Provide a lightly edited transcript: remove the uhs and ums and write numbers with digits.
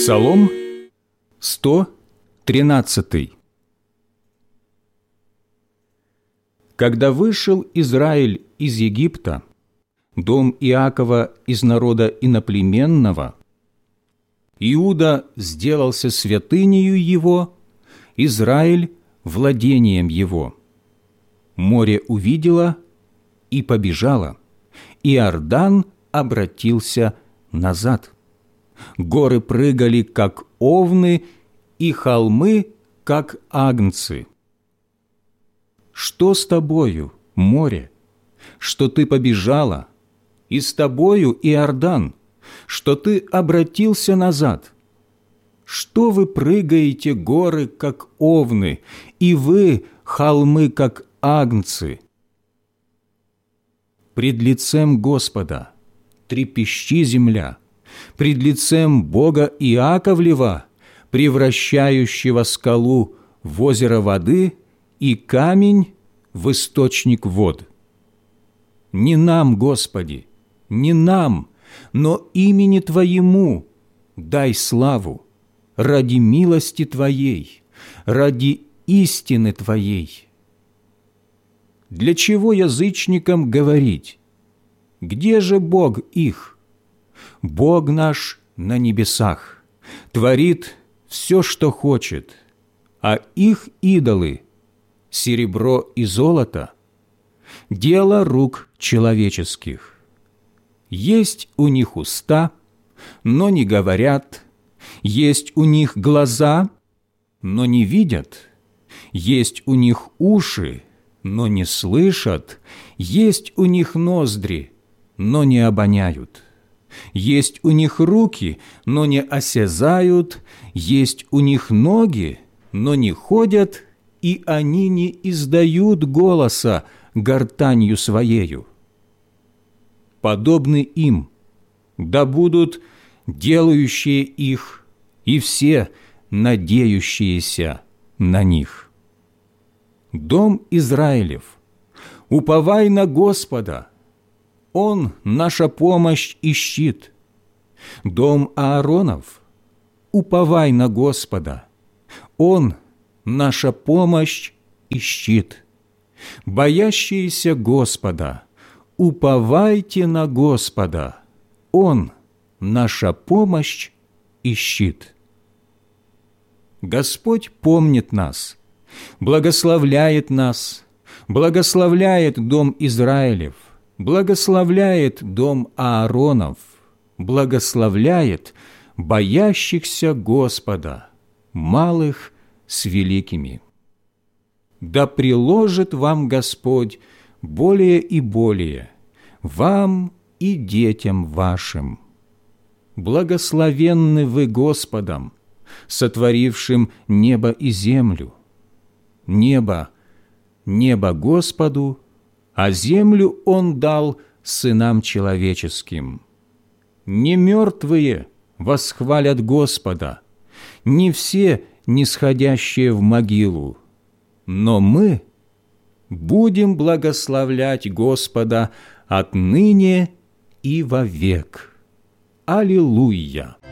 Псалом 113. Когда вышел Израиль из Египта, дом Иакова из народа иноплеменного, Иуда сделался святынею его, Израиль – владением его. Море увидело и побежало, Иордан обратился назад. Горы прыгали, как овны, и холмы, как агнцы. Что с тобою, море, что ты побежала, и с тобою, Иордан, что ты обратился назад? Что вы прыгаете, горы, как овны, и вы, холмы, как агнцы? Пред лицем Господа трепещи земля, пред лицем Бога Иаковлева, превращающего скалу в озеро воды и камень в источник вод. Не нам, Господи, не нам, но имени Твоему дай славу, ради милости Твоей, ради истины Твоей. Для чего язычникам говорить? Где же Бог их? Бог наш на небесах творит все, что хочет, а их идолы – серебро и золото – дело рук человеческих. Есть у них уста, но не говорят, есть у них глаза, но не видят, есть у них уши, но не слышат, есть у них ноздри, но не обоняют. Есть у них руки, но не осязают, есть у них ноги, но не ходят, и они не издают голоса гортанью своею. Подобны им, да будут делающие их и все надеющиеся на них. Дом Израилев, уповай на Господа, Он наша помощь и щит. Дом Ааронов, уповай на Господа, Он наша помощь и щит. Боящиеся Господа, уповайте на Господа, Он наша помощь и щит. Господь помнит нас, благословляет нас, благословляет дом Израилев, благословляет дом Ааронов, благословляет боящихся Господа, малых с великими. Да приложит вам Господь более и более, вам и детям вашим. Благословенны вы Господом, сотворившим небо и землю. Небо Господу, а землю Он дал сынам человеческим. Не мертвые восхвалят Господа, не все нисходящие в могилу, но мы будем благословлять Господа отныне и вовек. Аллилуйя!